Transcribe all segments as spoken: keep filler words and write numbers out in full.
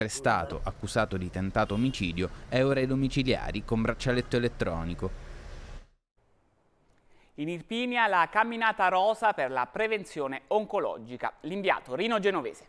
Arrestato, accusato di tentato omicidio, è ora ai domiciliari con braccialetto elettronico. In Irpinia la camminata rosa per la prevenzione oncologica. L'inviato Rino Genovese.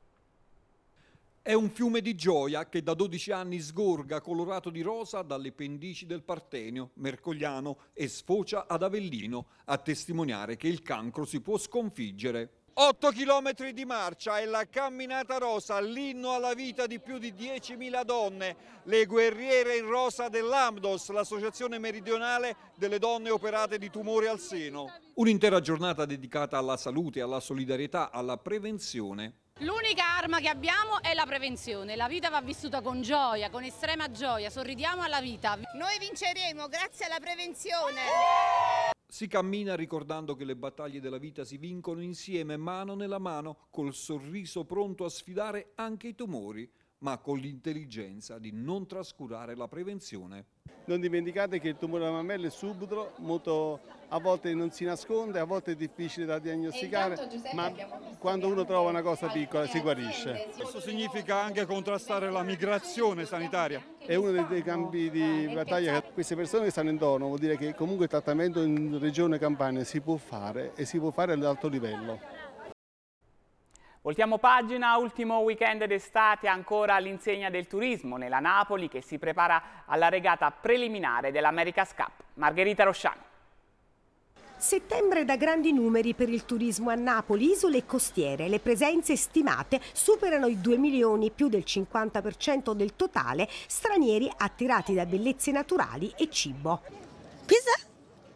È un fiume di gioia che da dodici anni sgorga colorato di rosa dalle pendici del Partenio, Mercogliano e sfocia ad Avellino, a testimoniare che il cancro si può sconfiggere. otto chilometri di marcia e la camminata rosa, l'inno alla vita di più di diecimila donne, le guerriere in rosa dell'Amdos, l'associazione meridionale delle donne operate di tumore al seno. Un'intera giornata dedicata alla salute, alla solidarietà, alla prevenzione. L'unica arma che abbiamo è la prevenzione, la vita va vissuta con gioia, con estrema gioia, sorridiamo alla vita. Noi vinceremo grazie alla prevenzione. Si cammina ricordando che le battaglie della vita si vincono insieme, mano nella mano, col sorriso pronto a sfidare anche i tumori, ma con l'intelligenza di non trascurare la prevenzione. Non dimenticate che il tumore alla mammella è subdolo, molto, a volte non si nasconde, a volte è difficile da diagnosticare, ma quando uno trova una cosa piccola si guarisce. Questo significa anche contrastare la migrazione sanitaria. È uno dei, dei campi di battaglia. Queste persone che stanno intorno vuol dire che comunque il trattamento in regione Campania si può fare e si può fare ad alto livello. Voltiamo pagina, ultimo weekend d'estate ancora all'insegna del turismo nella Napoli che si prepara alla regata preliminare dell'America's Cup. Margherita Rosciani. Settembre da grandi numeri per il turismo a Napoli, isole e costiere. Le presenze stimate superano i due milioni, più del cinquanta per cento del totale, stranieri attirati da bellezze naturali e cibo. Pizza?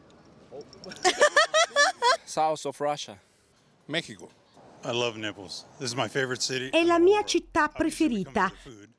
South of Russia. Mexico. I love Naples. This is my favorite city. È la mia città preferita.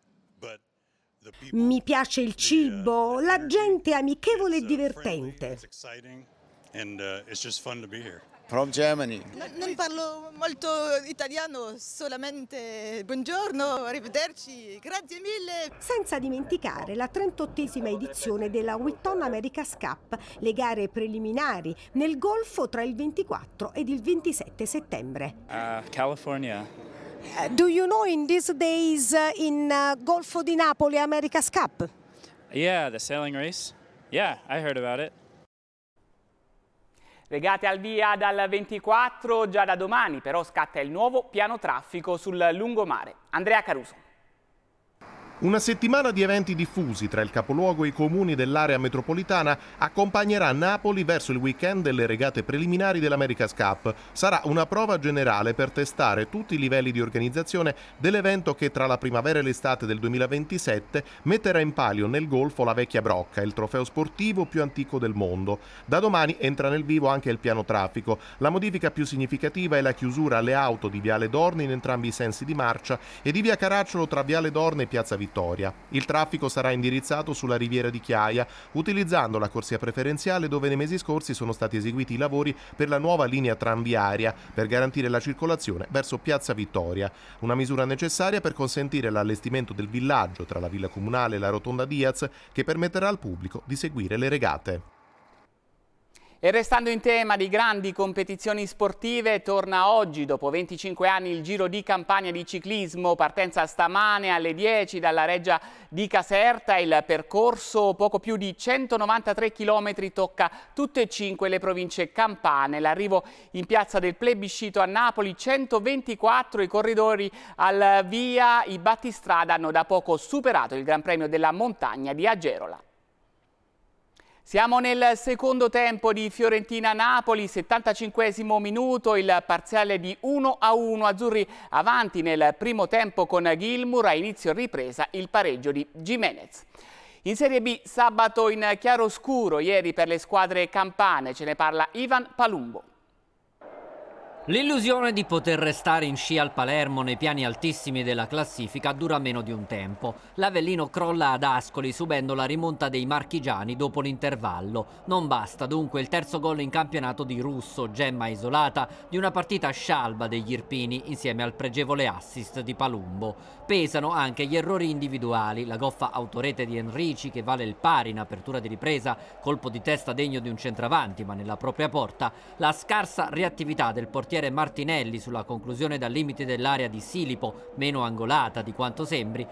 Mi piace il cibo, la gente è amichevole e divertente. And uh, it's just fun to be here. From Germany. Non, non parlo molto italiano, solamente buongiorno, arrivederci, grazie mille. Senza dimenticare la trentottesima edizione della Witton America's Cup, le gare preliminari nel Golfo tra il ventiquattro ed il ventisette settembre. Uh, California. Uh, do you know in these days uh, in uh, Golfo di Napoli America's Cup? Yeah, the sailing race. Yeah, I heard about it. Regate al via dal ventiquattro, già da domani però scatta il nuovo piano traffico sul lungomare. Andrea Caruso. Una settimana di eventi diffusi tra il capoluogo e i comuni dell'area metropolitana accompagnerà Napoli verso il weekend delle regate preliminari dell'America's Cup. Sarà una prova generale per testare tutti i livelli di organizzazione dell'evento che tra la primavera e l'estate del duemilaventisette metterà in palio nel Golfo la vecchia Brocca, il trofeo sportivo più antico del mondo. Da domani entra nel vivo anche il piano traffico. La modifica più significativa è la chiusura alle auto di Viale d'Orne in entrambi i sensi di marcia e di Via Caracciolo tra Viale d'Orne e Piazza Vittoria. Il traffico sarà indirizzato sulla Riviera di Chiaia, utilizzando la corsia preferenziale dove nei mesi scorsi sono stati eseguiti i lavori per la nuova linea tranviaria per garantire la circolazione verso Piazza Vittoria. Una misura necessaria per consentire l'allestimento del villaggio tra la Villa Comunale e la Rotonda Diaz che permetterà al pubblico di seguire le regate. E restando in tema di grandi competizioni sportive, torna oggi, dopo venticinque anni, il Giro di Campania di ciclismo. Partenza stamane alle dieci dalla Reggia di Caserta. Il percorso, poco più di centonovantatré chilometri, tocca tutte e cinque le province campane. L'arrivo in piazza del Plebiscito a Napoli, centoventiquattro i corridori al via. I battistrada hanno da poco superato il Gran Premio della Montagna di Agerola. Siamo nel secondo tempo di Fiorentina-Napoli, settantacinquesimo minuto, il parziale di uno a uno, azzurri avanti nel primo tempo con Gilmour, a inizio ripresa il pareggio di Gimenez. In Serie B sabato in chiaroscuro, ieri per le squadre campane, ce ne parla Ivan Palumbo. L'illusione di poter restare in scia al Palermo nei piani altissimi della classifica dura meno di un tempo. L'Avellino crolla ad Ascoli subendo la rimonta dei marchigiani dopo l'intervallo. Non basta dunque il terzo gol in campionato di Russo, gemma isolata di una partita scialba degli irpini insieme al pregevole assist di Palumbo. Pesano anche gli errori individuali, la goffa autorete di Enrici che vale il pari in apertura di ripresa, colpo di testa degno di un centravanti ma nella propria porta, la scarsa reattività del portiere Martinelli sulla conclusione dal limite dell'area di Silipo, meno angolata di quanto sembri,